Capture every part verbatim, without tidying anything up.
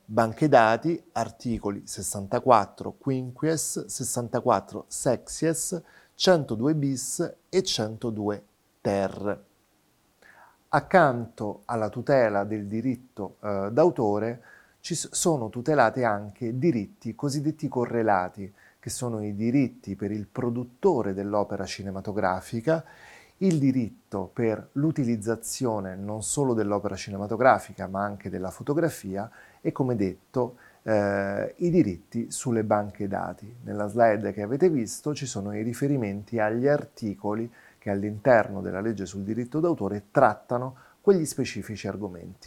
Banche dati, articoli sessantaquattro quinquies, sessantaquattro sexies, centodue bis e centodue ter. Accanto alla tutela del diritto eh, d'autore ci sono tutelati anche diritti cosiddetti correlati, che sono i diritti per il produttore dell'opera cinematografica, il diritto per l'utilizzazione non solo dell'opera cinematografica ma anche della fotografia e, come detto, eh, i diritti sulle banche dati. Nella slide che avete visto ci sono i riferimenti agli articoli che all'interno della legge sul diritto d'autore trattano quegli specifici argomenti.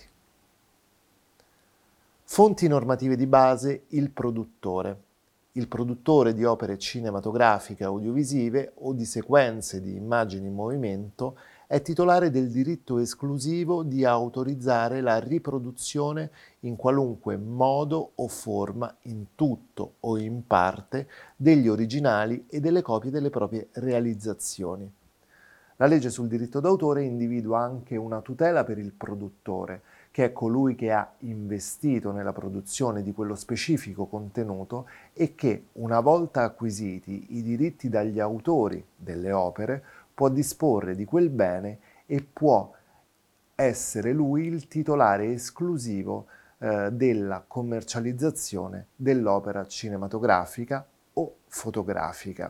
Fonti normative di base: il produttore. Il produttore di opere cinematografiche audiovisive o di sequenze di immagini in movimento è titolare del diritto esclusivo di autorizzare la riproduzione in qualunque modo o forma, in tutto o in parte, degli originali e delle copie delle proprie realizzazioni. La legge sul diritto d'autore individua anche una tutela per il produttore, che è colui che ha investito nella produzione di quello specifico contenuto e che, una volta acquisiti i diritti dagli autori delle opere, può disporre di quel bene e può essere lui il titolare esclusivo eh, della commercializzazione dell'opera cinematografica o fotografica.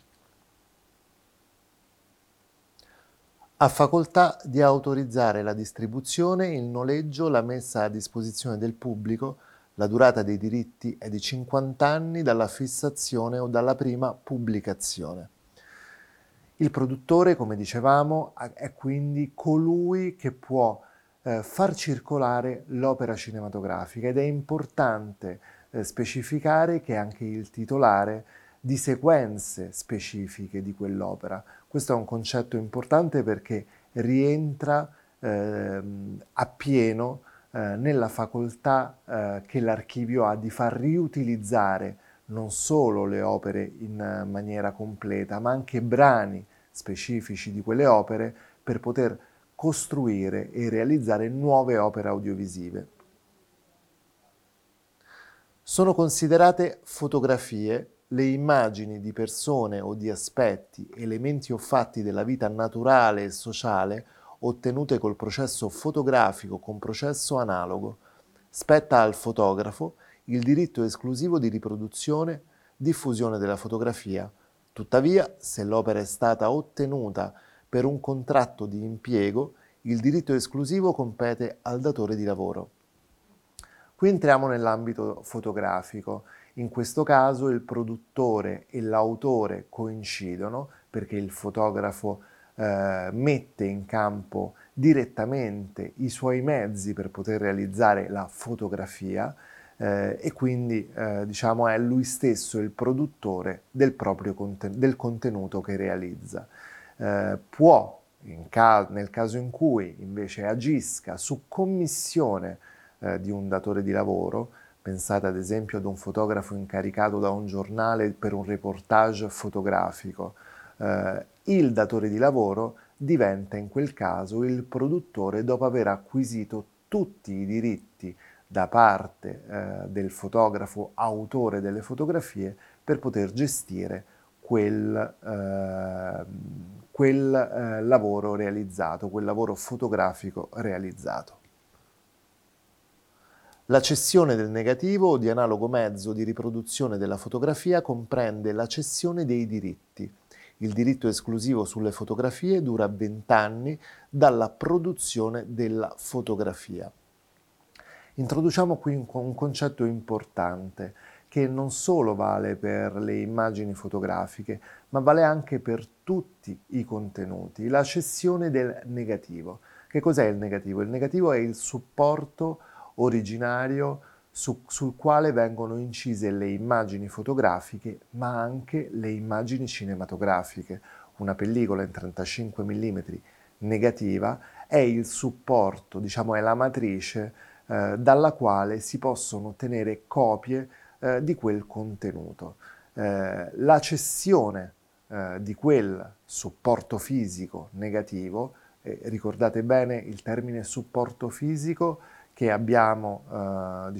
Ha facoltà di autorizzare la distribuzione, il noleggio, la messa a disposizione del pubblico. La durata dei diritti è di cinquanta anni dalla fissazione o dalla prima pubblicazione. Il produttore, come dicevamo, è quindi colui che può eh, far circolare l'opera cinematografica ed è importante eh, specificare che è anche il titolare di sequenze specifiche di quell'opera. Questo è un concetto importante perché rientra ehm, appieno eh, nella facoltà eh, che l'archivio ha di far riutilizzare non solo le opere in maniera completa, ma anche brani specifici di quelle opere per poter costruire e realizzare nuove opere audiovisive. Sono considerate fotografie le immagini di persone o di aspetti, elementi o fatti della vita naturale e sociale ottenute col processo fotografico con processo analogo. Spetta al fotografo il diritto esclusivo di riproduzione, diffusione della fotografia. Tuttavia, se l'opera è stata ottenuta per un contratto di impiego, il diritto esclusivo compete al datore di lavoro. Qui entriamo nell'ambito fotografico. In questo caso il produttore e l'autore coincidono perché il fotografo eh, mette in campo direttamente i suoi mezzi per poter realizzare la fotografia eh, e quindi eh, diciamo è lui stesso il produttore del proprio conten- del contenuto che realizza. Eh, può, in ca- nel caso in cui invece agisca su commissione eh, di un datore di lavoro, pensate ad esempio ad un fotografo incaricato da un giornale per un reportage fotografico, eh, il datore di lavoro diventa in quel caso il produttore dopo aver acquisito tutti i diritti da parte eh, del fotografo autore delle fotografie per poter gestire quel, eh, quel eh, lavoro realizzato, quel lavoro fotografico realizzato. La cessione del negativo o di analogo mezzo di riproduzione della fotografia comprende la cessione dei diritti. Il diritto esclusivo sulle fotografie dura venti anni dalla produzione della fotografia. Introduciamo qui un concetto importante che non solo vale per le immagini fotografiche, ma vale anche per tutti i contenuti, la cessione del negativo. Che cos'è il negativo? Il negativo è il supporto originario su, sul quale vengono incise le immagini fotografiche, ma anche le immagini cinematografiche. Una pellicola in trentacinque millimetri negativa è il supporto, diciamo è la matrice eh, dalla quale si possono ottenere copie eh, di quel contenuto. Eh, la cessione eh, di quel supporto fisico negativo, eh, ricordate bene il termine supporto fisico che abbiamo eh,